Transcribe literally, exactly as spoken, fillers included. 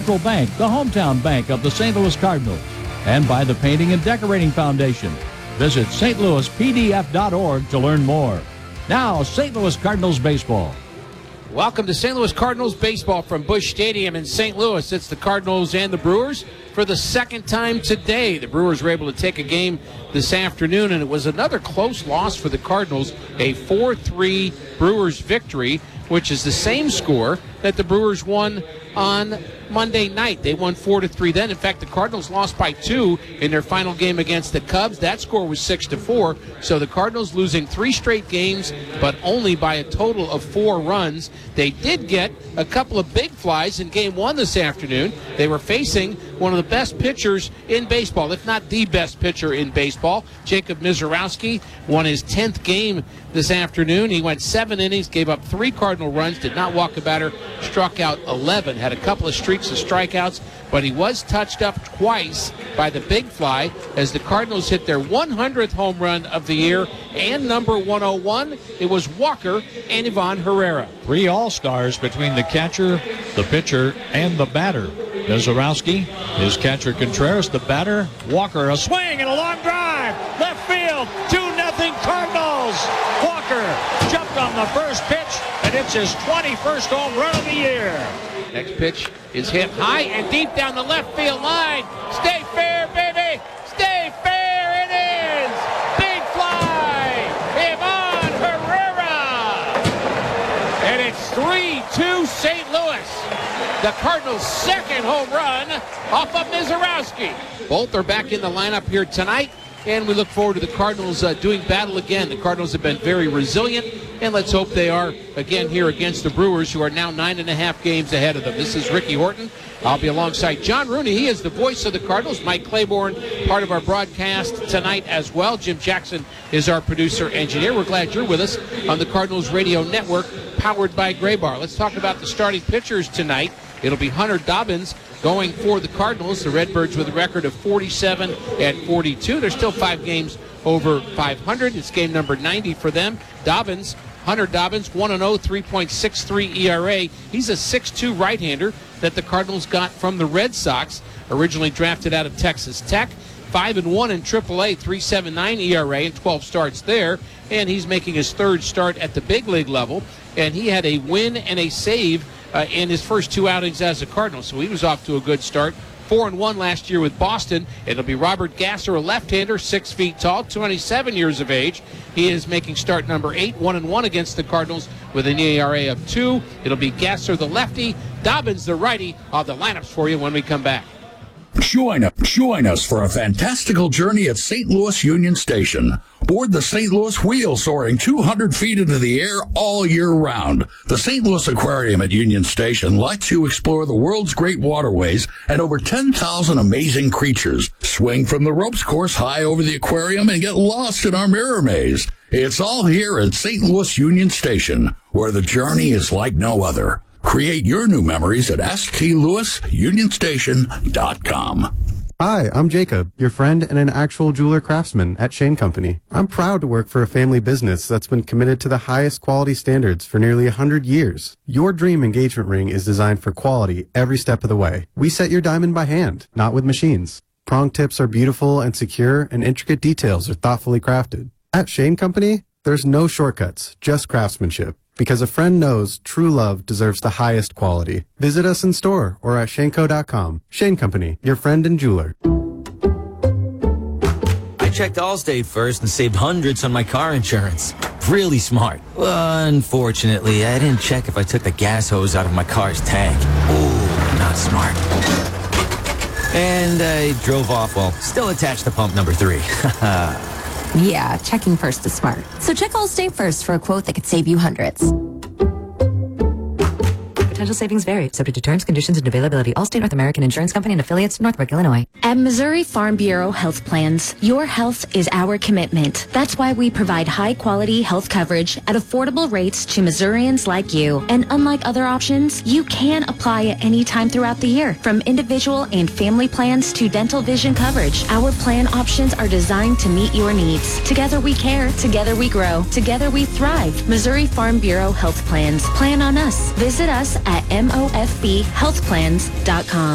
Central Bank, the hometown bank of the Saint Louis Cardinals, and by the Painting and Decorating Foundation. Visit S T Louis P D F dot org to learn more. Now, Saint Louis Cardinals baseball. Welcome to Saint Louis Cardinals baseball from Busch Stadium in Saint Louis. It's the Cardinals and the Brewers for the second time today. The Brewers were able to take a game this afternoon, and it was another close loss for the Cardinals, a four three Brewers victory, which is the same score that the Brewers won on Monday night. They won four to three then. In fact, the Cardinals lost by two in their final game against the Cubs. That score was six to four. So the Cardinals losing three straight games, but only by a total of four runs. They did get a couple of big flies in game one this afternoon. They were facing one of the best pitchers in baseball, if not the best pitcher in baseball. Jacob Misiorowski won his tenth game this afternoon. He went seven innings, gave up three Cardinal runs, did not walk a batter, struck out eleven, had a couple of streaks of strikeouts, but he was touched up twice by the big fly as the Cardinals hit their one hundredth home run of the year and number one oh one. It was Walker and Ivan Herrera. Three all-stars between the catcher, the pitcher, and the batter. Misiorowski, his catcher Contreras, the batter Walker. A swing and a long drive. Left field, two nothing Cardinals. Walker jumped on the first pitch, and it's his twenty-first home run of the year. Next pitch is hit high and deep down the left field line. Stay fair, baby. Stay fair. It is. Big fly. Ivan Herrera. And it's three two Saint Louis. The Cardinals' second home run off of Misiorowski. Both are back in the lineup here tonight, and we look forward to the Cardinals uh, doing battle again. The Cardinals have been very resilient, and let's hope they are again here against the Brewers, who are now nine and a half games ahead of them. This is Ricky Horton. I'll be alongside John Rooney. He is the voice of the Cardinals. Mike Claiborne, part of our broadcast tonight as well. Jim Jackson is our producer engineer. We're glad you're with us on the Cardinals Radio Network, powered by Graybar. Let's talk about the starting pitchers tonight. It'll be Hunter Dobbins going for the Cardinals. The Redbirds with a record of forty-seven and forty-two. They're still five games over five hundred. It's game number ninety for them. Dobbins, Hunter Dobbins, one and oh, three point six three E R A. He's a six two right-hander that the Cardinals got from the Red Sox, originally drafted out of Texas Tech. five and one in triple A, three point seven nine E R A, and twelve starts there. And he's making his third start at the big league level. And he had a win and a save Uh, in his first two outings as a Cardinal, so he was off to a good start. Four and one last year with Boston. It'll be Robert Gasser, a left-hander, six feet tall, twenty-seven years of age. He is making start number eight, one and one against the Cardinals with an E R A of two. It'll be Gasser, the lefty, Dobbins, the righty. All the lineups for you when we come back. Join us, join us for a fantastical journey at Saint Louis Union Station. Board the Saint Louis Wheel, soaring two hundred feet into the air all year round. The Saint Louis Aquarium at Union Station lets you explore the world's great waterways and over ten thousand amazing creatures. Swing from the ropes course high over the aquarium and get lost in our mirror maze. It's all here at Saint Louis Union Station, where the journey is like no other. Create your new memories at S T Louis Union Station dot com. Hi, I'm Jacob, your friend and an actual jeweler craftsman at Shane Company. I'm proud to work for a family business that's been committed to the highest quality standards for nearly one hundred years. Your dream engagement ring is designed for quality every step of the way. We set your diamond by hand, not with machines. Prong tips are beautiful and secure, and intricate details are thoughtfully crafted. At Shane Company, there's no shortcuts, just craftsmanship. Because a friend knows true love deserves the highest quality. Visit us in store or at Shaneco dot com. Shane Company, your friend and jeweler. I checked Allstate first and saved hundreds on my car insurance. Really smart. Unfortunately, I didn't check if I took the gas hose out of my car's tank. Ooh, not smart. And I drove off while still attached to pump number three. Yeah, checking first is smart. So check Allstate first for a quote that could save you hundreds. Potential savings vary, subject to terms, conditions, and availability. Allstate North American Insurance Company and affiliates, Northbrook, Illinois. At Missouri Farm Bureau Health Plans, your health is our commitment. That's why we provide high-quality health coverage at affordable rates to Missourians like you. And unlike other options, you can apply at any time throughout the year. From individual and family plans to dental vision coverage, our plan options are designed to meet your needs. Together we care, together we grow, together we thrive. Missouri Farm Bureau Health Plans. Plan on us. Visit us at M O F B health plans dot com.